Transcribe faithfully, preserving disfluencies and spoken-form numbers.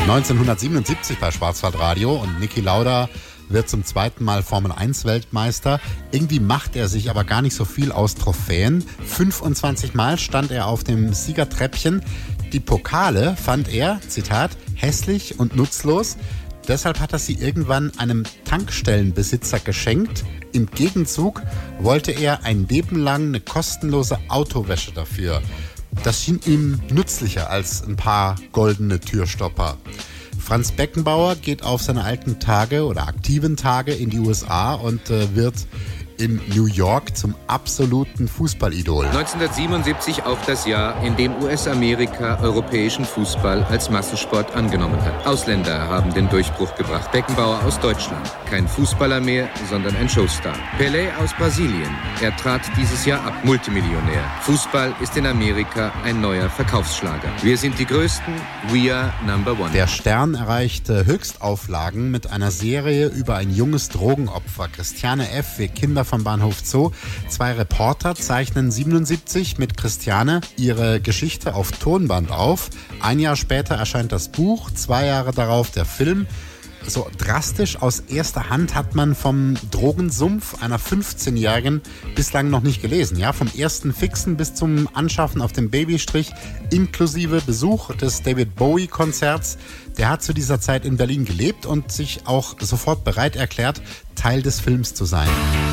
neunzehnhundertsiebenundsiebzig bei Schwarzwaldradio und Niki Lauda wird zum zweiten Mal Formel eins Weltmeister. Irgendwie macht er sich aber gar nicht so viel aus Trophäen. fünfundzwanzig Mal stand er auf dem Siegertreppchen. Die Pokale fand er, Zitat, hässlich und nutzlos. Deshalb hat er sie irgendwann einem Tankstellenbesitzer geschenkt. Im Gegenzug wollte er ein Leben lang eine kostenlose Autowäsche dafür. Das schien ihm nützlicher als ein paar goldene Türstopper. Franz Beckenbauer geht auf seine alten Tage oder aktiven Tage in die U S A und äh, wird in New York zum absoluten Fußballidol. neunzehnhundertsiebenundsiebzig auch das Jahr, in dem U S-Amerika europäischen Fußball als Massensport angenommen hat. Ausländer haben den Durchbruch gebracht. Beckenbauer aus Deutschland. Kein Fußballer mehr, sondern ein Showstar. Pelé aus Brasilien. Er trat dieses Jahr ab. Multimillionär. Fußball ist in Amerika ein neuer Verkaufsschlager. Wir sind die Größten. We are number one. Der Stern erreichte Höchstauflagen mit einer Serie über ein junges Drogenopfer. Christiane F. wie Kinder vom Bahnhof Zoo. Zwei Reporter zeichnen siebenundsiebzig mit Christiane ihre Geschichte auf Tonband auf. Ein Jahr später erscheint das Buch, zwei Jahre darauf der Film. So drastisch aus erster Hand hat man vom Drogensumpf einer fünfzehnjährigen bislang noch nicht gelesen. Ja, vom ersten Fixen bis zum Anschaffen auf dem Babystrich, inklusive Besuch des David Bowie-Konzerts. Der hat zu dieser Zeit in Berlin gelebt und sich auch sofort bereit erklärt, Teil des Films zu sein.